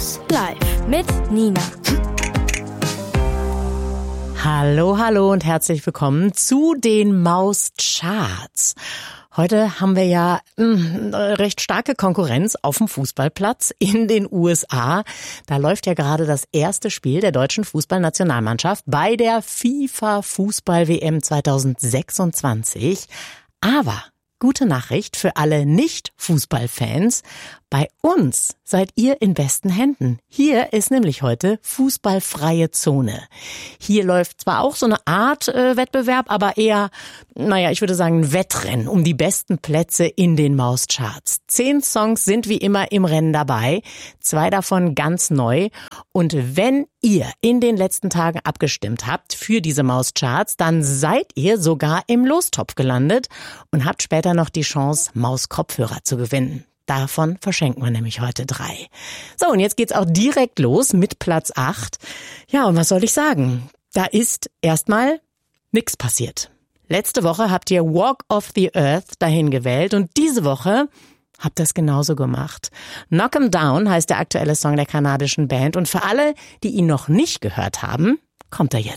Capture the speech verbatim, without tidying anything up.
Maus live mit Nina. Hallo, hallo und herzlich willkommen zu den Maus-Charts. Heute haben wir ja mh, recht starke Konkurrenz auf dem Fußballplatz in den U S A. Da läuft ja gerade das erste Spiel der deutschen Fußballnationalmannschaft bei der FIFA-Fußball-W M zwanzig sechsundzwanzig. Aber gute Nachricht für alle Nicht-Fußballfans. Bei uns seid ihr in besten Händen. Hier ist nämlich heute fußballfreie Zone. Hier läuft zwar auch so eine Art äh, Wettbewerb, aber eher, naja, ich würde sagen, ein Wettrennen um die besten Plätze in den Maus-Charts. Zehn Songs sind wie immer im Rennen dabei, zwei davon ganz neu. Und wenn ihr in den letzten Tagen abgestimmt habt für diese Maus-Charts, dann seid ihr sogar im Lostopf gelandet und habt später noch die Chance, Maus-Kopfhörer zu gewinnen. Davon verschenken wir nämlich heute drei. So, und jetzt geht's auch direkt los mit Platz acht. Ja, und was soll ich sagen? Da ist erstmal nix passiert. Letzte Woche habt ihr Walk of the Earth dahin gewählt und diese Woche habt ihr es genauso gemacht. Knock 'em Down heißt der aktuelle Song der kanadischen Band und für alle, die ihn noch nicht gehört haben, kommt er jetzt.